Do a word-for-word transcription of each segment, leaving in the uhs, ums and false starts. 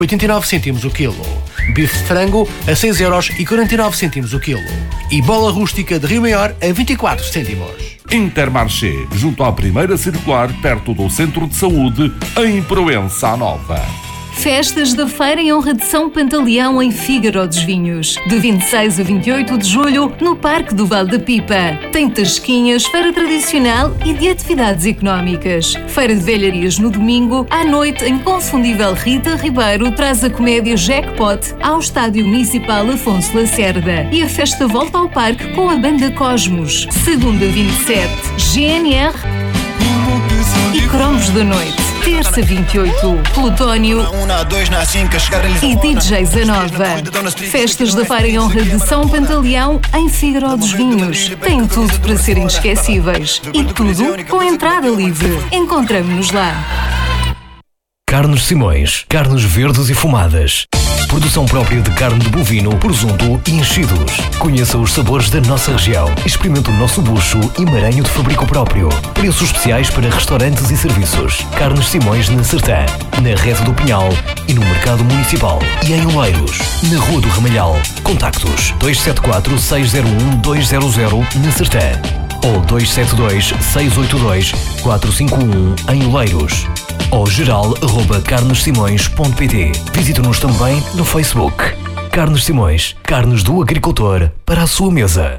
oitenta e nove cêntimos o quilo. Bife de frango a seis euros e quarenta e nove cêntimos o quilo. E bola rústica de Rio Maior a vinte e quatro cêntimos. Intermarché, junto à primeira circular, perto do Centro de Saúde, em Proença Nova. Festas da Feira em honra de São Pantaleão em Fígaro dos Vinhos. De vinte e seis a vinte e oito de julho, no Parque do Vale da Pipa. Tem tasquinhas, feira tradicional e de atividades económicas. Feira de velharias no domingo. À noite, a inconfundível Rita Ribeiro traz a comédia Jackpot ao Estádio Municipal Afonso Lacerda. E a festa volta ao parque com a banda Cosmos. Segunda vinte e sete, G N R e Cromos da Noite. Terça vinte e oito, Plutónio e D J Zanova. Festas da Feira em honra de São Pantaleão em Fígaro dos Vinhos. Tem tudo para serem inesquecíveis. E tudo com entrada livre. Encontramo-nos lá. Carnes Simões, carnes verdes e fumadas. Produção própria de carne de bovino, presunto e enchidos. Conheça os sabores da nossa região. Experimente o nosso bucho e maranho de fabrico próprio. Preços especiais para restaurantes e serviços. Carnes Simões na Sertã, na Rede do Pinhal e no Mercado Municipal. E em Oleiros, na Rua do Ramalhal. Contactos dois sete quatro, seis zero um, dois zero zero na Sertã ou dois sete dois, seis oito dois, quatro cinco um em Oleiros. Ou geral arroba carnes simões ponto pt. Visite-nos também no Facebook. Carnes Simões, carnes do agricultor para a sua mesa.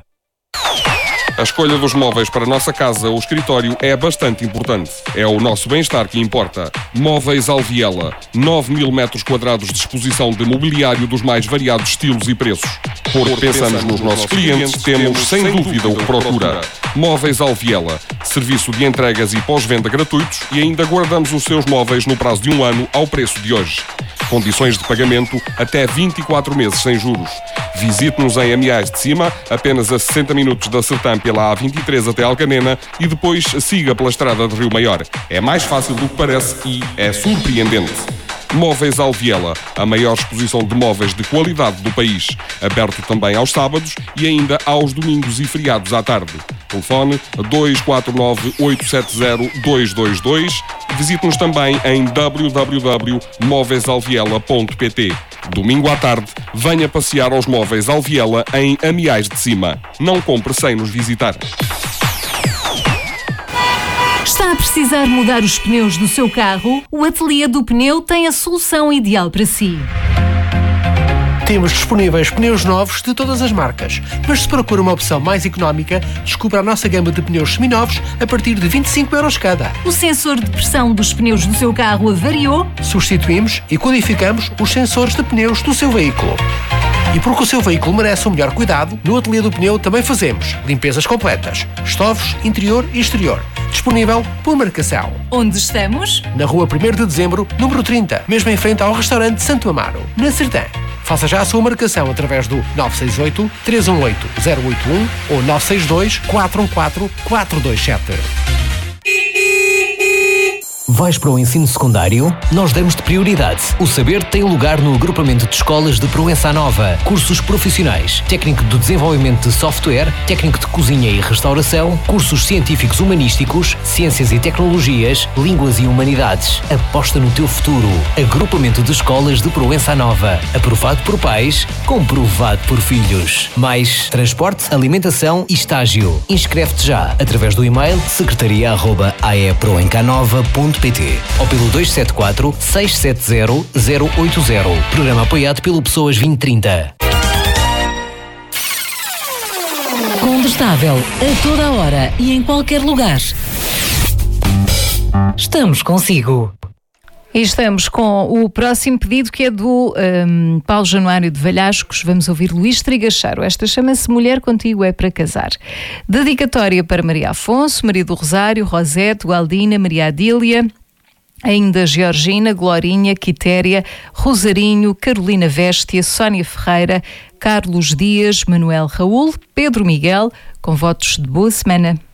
A escolha dos móveis para a nossa casa ou escritório é bastante importante. É o nosso bem-estar que importa. Móveis Alviela. nove mil metros quadrados de exposição de mobiliário dos mais variados estilos e preços. Porque pensamos nos nossos clientes, temos sem dúvida o que procura. Móveis Alviela. Serviço de entregas e pós-venda gratuitos e ainda guardamos os seus móveis no prazo de um ano ao preço de hoje. Condições de pagamento até vinte e quatro meses sem juros. Visite-nos em Amiais de Cima, apenas a sessenta minutos da Sertã pela A vinte e três até Alcanena e depois siga pela estrada de Rio Maior. É mais fácil do que parece e é surpreendente. Móveis Alviela, a maior exposição de móveis de qualidade do país. Aberto também aos sábados e ainda aos domingos e feriados à tarde. Telefone dois quatro nove, oito sete zero, dois dois dois. Visite-nos também em w w w ponto móveis alviela ponto pt. Domingo à tarde, venha passear aos Móveis Alviela em Amiais de Cima. Não compre sem nos visitar. Está a precisar mudar os pneus do seu carro? O Ateliê do Pneu tem a solução ideal para si. Temos disponíveis pneus novos de todas as marcas, mas se procura uma opção mais económica, descubra a nossa gama de pneus seminovos a partir de vinte e cinco euros cada. O sensor de pressão dos pneus do seu carro avariou? Substituímos e codificamos os sensores de pneus do seu veículo. E porque o seu veículo merece o melhor cuidado, no Ateliê do Pneu também fazemos limpezas completas, estofos, interior e exterior. Disponível por marcação. Onde estamos? Na Rua primeiro de Dezembro, número trinta, mesmo em frente ao restaurante Santo Amaro, na Sertã. Faça já a sua marcação através do nove seis oito, três um oito, zero oito um ou nove seis dois, quatro um quatro, quatro dois sete. Vais para o ensino secundário? Nós damos-te prioridade. O saber tem lugar no agrupamento de escolas de Proença Nova. Cursos profissionais, técnico de desenvolvimento de software, técnico de cozinha e restauração, cursos científicos humanísticos, ciências e tecnologias, línguas e humanidades. Aposta no teu futuro. Agrupamento de escolas de Proença Nova. Aprovado por pais, comprovado por filhos. Mais transporte, alimentação e estágio. Inscreve-te já através do e-mail secretaria arroba a e proencanova ponto pt ou pelo dois sete quatro, seis sete zero, zero oito zero. Programa apoiado pelo Pessoas vinte trinta. Combustável a toda a hora e em qualquer lugar. Estamos consigo. E estamos com o próximo pedido, que é do um, Paulo Januário de Valhascos. Vamos ouvir Luís Trigacharo. Esta chama-se Mulher Contigo é para Casar. Dedicatória para Maria Afonso, Maria do Rosário, Rosete, Gualdina, Maria Adília, ainda Georgina, Glorinha, Quitéria, Rosarinho, Carolina Véstia, Sónia Ferreira, Carlos Dias, Manuel Raul, Pedro Miguel, com votos de boa semana.